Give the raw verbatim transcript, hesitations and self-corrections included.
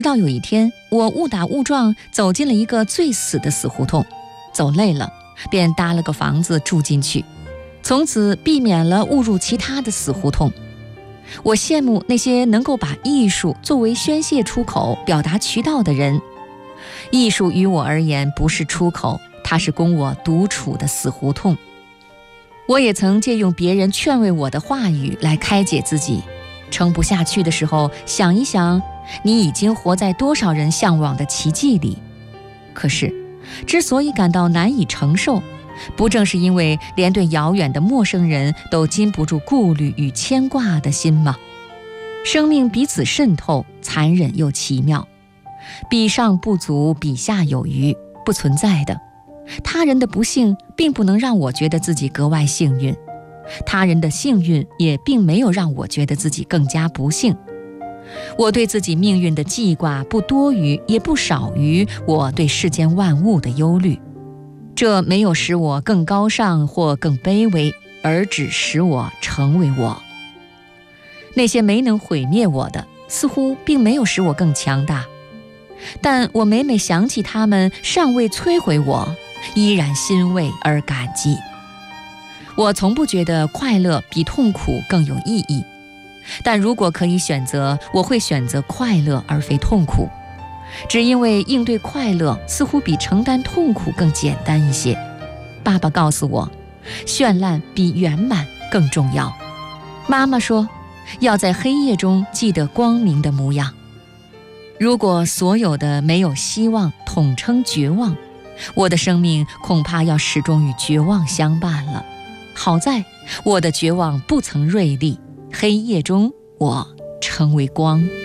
到有一天，我误打误撞走进了一个最死的死胡同，走累了，便搭了个房子住进去，从此避免了误入其他的死胡同。我羡慕那些能够把艺术作为宣泄出口、表达渠道的人。艺术于我而言不是出口，它是供我独处的死胡同。我也曾借用别人劝慰我的话语来开解自己，撑不下去的时候，想一想你已经活在多少人向往的奇迹里。可是之所以感到难以承受，不正是因为连对遥远的陌生人都禁不住顾虑与牵挂的心吗？生命彼此渗透，残忍又奇妙，比上不足，比下有余，不存在的。他人的不幸并不能让我觉得自己格外幸运，他人的幸运也并没有让我觉得自己更加不幸。我对自己命运的记挂不多于也不少于我对世间万物的忧虑，这没有使我更高尚或更卑微，而只使我成为我。那些没能毁灭我的，似乎并没有使我更强大，但我每每想起他们尚未摧毁我，依然欣慰而感激。我从不觉得快乐比痛苦更有意义，但如果可以选择，我会选择快乐而非痛苦，只因为应对快乐似乎比承担痛苦更简单一些。爸爸告诉我，绚烂比圆满更重要。妈妈说，要在黑夜中记得光明的模样。如果所有的没有希望统称绝望，我的生命恐怕要始终与绝望相伴了。好在我的绝望不曾锐利，黑夜中我成为光。